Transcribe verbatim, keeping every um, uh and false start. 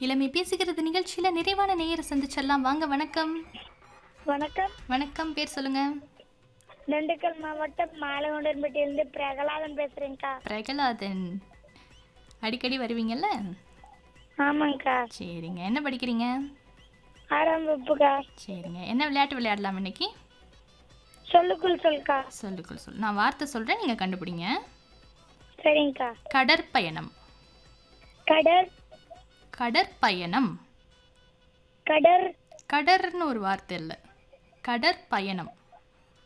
இளமை பேசுகிறது நிகழ்ச்சியில நிறைவான நேயரை சந்திச்சிடலாம். வாங்க. வணக்கம். வணக்கம். வணக்கம். பேர் சொல்லுங்க. திண்டுக்கல் மாவட்டம் மாலகொண்டன்பட்டியிலிருந்து பிரகலாதன் பேசுறேன்க்கா. பிரகலாதன், அடிக்கடி வருவீங்கல்ல? ஆமாங்கக்கா. சரிங்க. என்ன படிக்கிறீங்க? ஆறாம் வகுப்புக்கா. சரிங்க. என்ன விளையாட்டு விளையாடலாம் இன்னைக்கு? சொல்லுக்குள் சொல்லுக்கா. சொல்லுக்குள் சொல். நான் வார்த்தை சொல்றேன், நீங்க கண்டுபிடிங்க. சரிங்கக்கா. கடற்பயணம். கடற் கடற்பயணம். கடற் கடர்னு ஒரு வார்த்தை இல்லை, கடற்பயணம்.